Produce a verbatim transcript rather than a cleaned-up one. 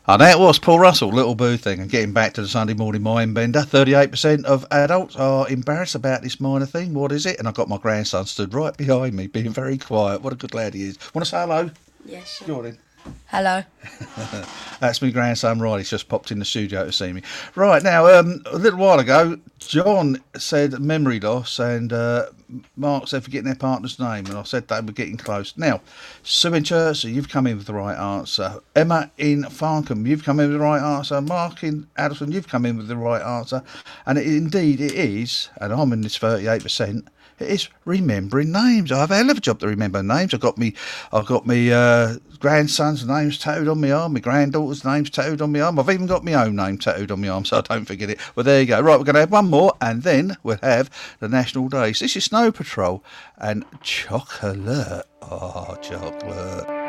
And that was Paul Russell, Little Boo Thing. And getting back to the Sunday morning mind bender, thirty-eight percent of adults are embarrassed about this minor thing. What is it? And I've got my grandson stood right behind me, being very quiet. What a good lad he is. Want to say hello? Yes. Sure. Jordan. Hello. That's my grandson, right? He's just popped in the studio to see me. Right, now, um, a little while ago, John said memory loss, and uh, Mark said forgetting their partner's name, and I said they were getting close. Now, Sue in Chertsey, you've come in with the right answer. Emma in Farncombe, you've come in with the right answer. Mark in Addison, you've come in with the right answer. And it, indeed it is, and I'm in this thirty-eight percent, it is remembering names. I've had a hell of a job to remember names. I've got me, I've got me uh, grandson's names tattooed on my arm, my granddaughter's names tattooed on my arm. I've even got my own name tattooed on my arm, so I don't forget it. Well, there you go. Right, we're going to have one more, and then we'll have the National Days. This is Snow Patrol and Chocolate. Oh, chocolate.